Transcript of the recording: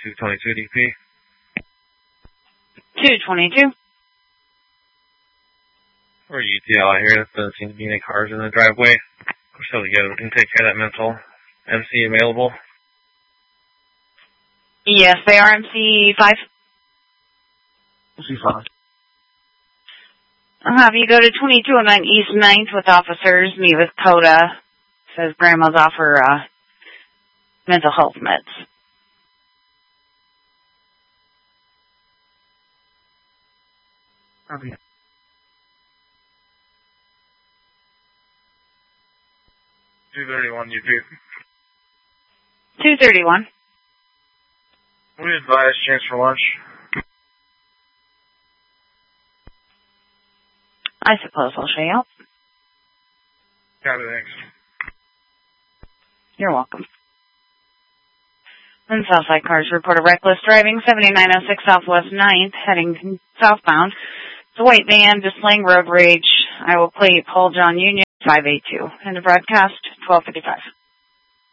222 DP. 222. Or UTL, I hear that there seems to be any cars in the driveway. So we can take care of that mental. MC available? Yes, they are MC5. MC5. I'll have you go to 2209 East 9th with officers, meet with Coda. Says grandma's off her mental health meds. Okay. $231 UP. 231. We advise chance for lunch. I suppose I'll show you. Got it, thanks. You're welcome. And Southside cars report a reckless driving, 7906 Southwest 9th, heading southbound. It's a white van displaying road rage. I will plate Paul John Union 582. End of broadcast, 12:55.